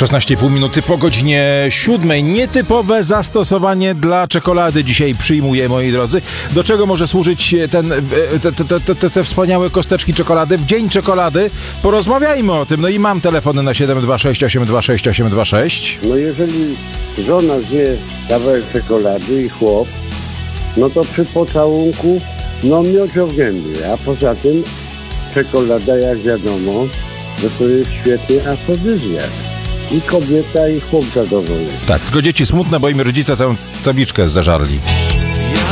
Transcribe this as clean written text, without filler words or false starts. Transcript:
16,5 minuty po godzinie 7. Nietypowe zastosowanie dla czekolady dzisiaj przyjmuję, moi drodzy. Do czego może służyć te wspaniałe kosteczki czekolady? W dzień czekolady porozmawiajmy o tym. No i mam telefony na 726 826 826. No jeżeli żona zje kawałek czekolady i chłop, no to przy pocałunku mioć o gębie, a poza tym czekolada, jak wiadomo, no to jest świetny afrodyzjak. I kobieta, i chłop zadowolony. Tak, tylko dzieci smutne, bo im rodzice całą tabliczkę zażarli.